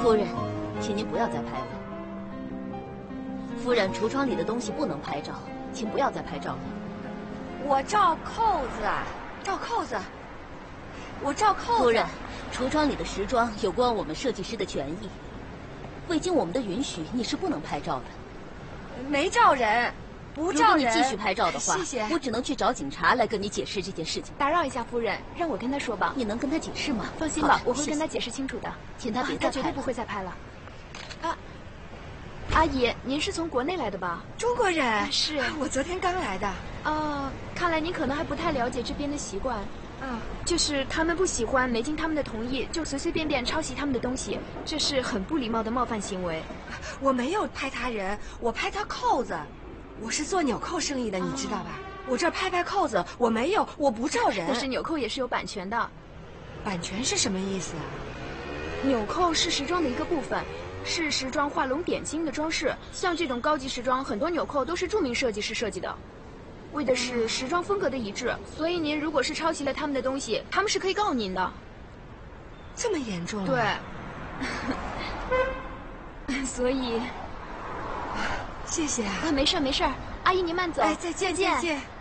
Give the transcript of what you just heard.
夫人，请您不要再拍了。夫人，橱窗里的东西不能拍照，请不要再拍照了。 我照扣子，照扣子，我照扣子。 夫人，橱窗里的时装有关我们设计师的权益，未经我们的允许，你是不能拍照的。 没照人，不照人。 如果你继续拍照的话， 谢谢。 我只能去找警察来跟你解释这件事情。 打扰一下，夫人，让我跟他说吧。 你能跟他解释吗？ 放心吧，我会跟他解释清楚的。 请他别再拍了。 他绝对不会再拍了。啊，阿姨，您是从国内来的吧？ 中国人。 是， 我昨天刚来的。 哦，看来您可能还不太了解这边的习惯。就是他们不喜欢没经他们的同意就随随便便抄袭他们的东西，这是很不礼貌的冒犯行为。 我没有拍他人，我拍他扣子。我是做纽扣生意的，你知道吧？我这儿拍扣子，我没有，我不照人。 但是纽扣也是有版权的。 版权是什么意思啊？ 纽扣是时装的一个部分，是时装画龙点睛的装饰。像这种高级时装，很多纽扣都是著名设计师设计的。为的是时装风格的一致，所以您如果是抄袭了他们的东西，他们是可以告您的。 这么严重？ 对。所以， 谢谢啊。 没事没事，阿姨您慢走。 哎，再见再见。